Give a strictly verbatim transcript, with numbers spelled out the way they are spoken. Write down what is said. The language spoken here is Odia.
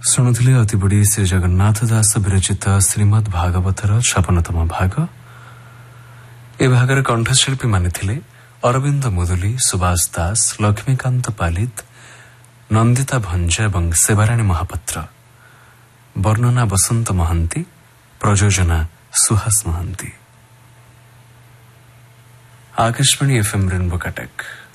ଶୁଣୁଥିଲେ ଅତି ବଡ଼ି ଶ୍ରୀ ଜଗନ୍ନାଥ ଦାସ ବିରଚିତ ଶ୍ରୀମଦ୍ ଭାଗବତର ଛପନତମ ଭାଗ। ଏ ଭାଗରେ କଣ୍ଠଶିଳ୍ପୀମାନେ ଥିଲେ ଅରବିନ୍ଦ ମୁଦୁଲି, ସୁବାସ ଦାସ, ଲକ୍ଷ୍ମୀକାନ୍ତ ପାଲିତ, ନନ୍ଦିତା ଭଞ୍ଜ ଏବଂ ସେବାରାଣୀ ମହାପାତ୍ର। ବର୍ଣ୍ଣନା ବସନ୍ତ ମହାନ୍ତି, ପ୍ରଯୋଜନା ସୁହାସ ମହାନ୍ତି। Akashvani FM rainbow Cuttack.